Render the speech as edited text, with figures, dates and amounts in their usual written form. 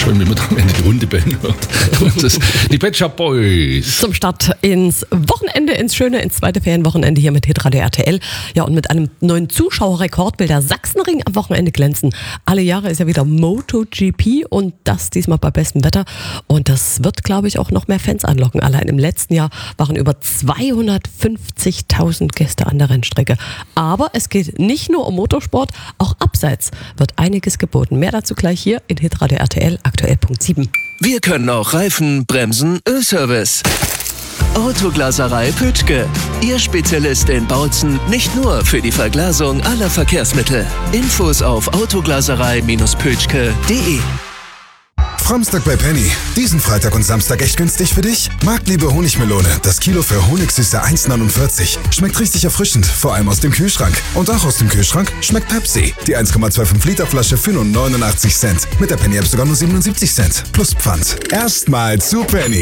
schön, wie man da am Ende die Hunde bellen hört. Die Pet Shop Boys. Zum Start ins Wochenende, ins schöne, ins zweite Ferienwochenende hier mit Hitradio RTL. Ja, und mit einem neuen Zuschauerrekord will der Sachsenring am Wochenende glänzen. Alle Jahre ist ja wieder MotoGP und das diesmal bei bestem Wetter. Und das wird, glaube ich, auch noch mehr Fans anlocken. Allein im letzten Jahr waren über 250.000 Gäste an der Rennstrecke. Aber es geht nicht nur um Motorsport, auch abseits wird einiges geboten. Mehr dazu gleich hier in Hitradio RTL, aktuell Punkt 7. Wir können auch Reifen, Bremsen, Ölservice. Autoglaserei Pütschke. Ihr Spezialist in Bautzen, nicht nur für die Verglasung aller Verkehrsmittel. Infos auf autoglaserei-pütschke.de. Framstag bei Penny. Diesen Freitag und Samstag echt günstig für dich? Marktliebe Honigmelone. Das Kilo für Honigsüße 1,49. Schmeckt richtig erfrischend, vor allem aus dem Kühlschrank. Und auch aus dem Kühlschrank schmeckt Pepsi. Die 1,25 Liter Flasche für nur 89 Cent. Mit der Penny App sogar nur 77 Cent. Plus Pfand. Erstmal zu Penny.